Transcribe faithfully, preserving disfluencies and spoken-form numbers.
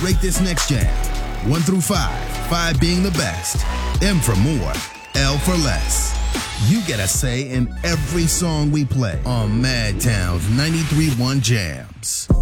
Rate this next jam. One through five, five being the best. M for more, L for less. You get a say in every song we play on Madtown's ninety-three point one Jams.